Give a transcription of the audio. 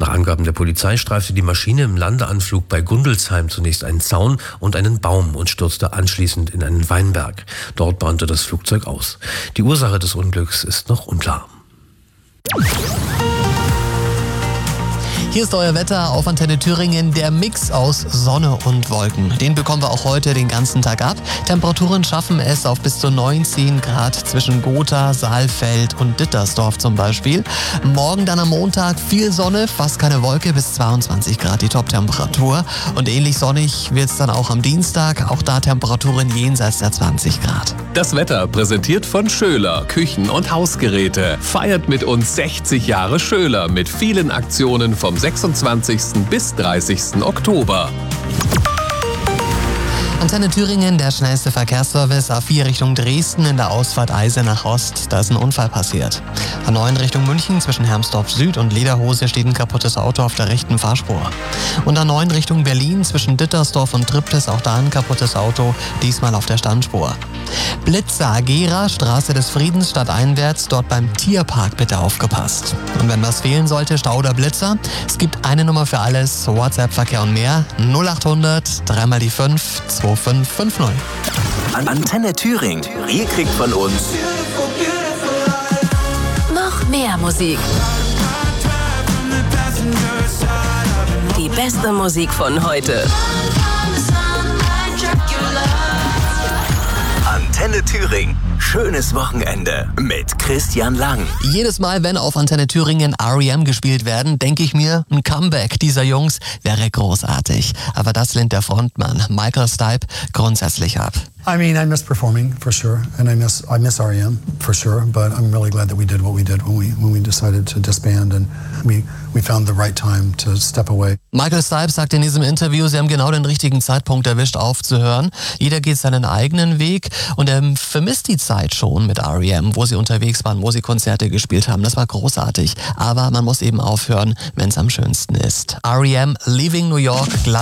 Nach Angaben der Polizei streifte die Maschine im Landeanflug bei Gundelsheim zunächst einen Zaun und einen Baum und stürzte anschließend in einen Weinberg. Dort brannte das Flugzeug aus. Die Ursache des Unglücks ist noch unklar. Hier ist euer Wetter auf Antenne Thüringen, der Mix aus Sonne und Wolken. Den bekommen wir auch heute den ganzen Tag ab. Temperaturen schaffen es auf bis zu 19 Grad zwischen Gotha, Saalfeld und Dittersdorf zum Beispiel. Morgen dann am Montag viel Sonne, fast keine Wolke, bis 22 Grad die Top-Temperatur. Und ähnlich sonnig wird es dann auch am Dienstag, auch da Temperaturen jenseits der 20 Grad. Das Wetter präsentiert von Schöler, Küchen- und Hausgeräte. Feiert mit uns 60 Jahre Schöler mit vielen Aktionen vom 26. bis 30. Oktober. Antenne Thüringen, der schnellste Verkehrsservice. A4 Richtung Dresden in der Ausfahrt Eisenach Ost. Da ist ein Unfall passiert. A9 Richtung München zwischen Hermsdorf Süd und Lederhose steht ein kaputtes Auto auf der rechten Fahrspur. Und A9 Richtung Berlin zwischen Dittersdorf und Triptis auch da ein kaputtes Auto, diesmal auf der Standspur. Blitzer, Gera, Straße des Friedens stadteinwärts, dort beim Tierpark bitte aufgepasst. Und wenn was fehlen sollte, Stau oder Blitzer, es gibt eine Nummer für alles, WhatsApp-Verkehr und mehr, 0800 3 die 5 2550. Antenne Thüringen, ihr kriegt von uns noch mehr Musik. Die beste Musik von heute. Antenne Thüringen. Schönes Wochenende mit Christian Lang. Jedes Mal, wenn auf Antenne Thüringen R.E.M. gespielt werden, denke ich mir, ein Comeback dieser Jungs wäre großartig. Aber das lehnt der Frontmann Michael Stipe grundsätzlich ab. I mean, I miss performing for sure, and I miss R.E.M. for sure. But I'm really glad that we did what we did when we decided to disband, and we found the right time to step away. Michael Stipe sagt in diesem Interview, sie haben genau den richtigen Zeitpunkt erwischt, aufzuhören. Jeder geht seinen eigenen Weg und er vermisst die Zeit schon mit R.E.M., wo sie unterwegs waren, wo sie Konzerte gespielt haben. Das war großartig. Aber man muss eben aufhören, wenn es am schönsten ist. R.E.M. Leaving New York.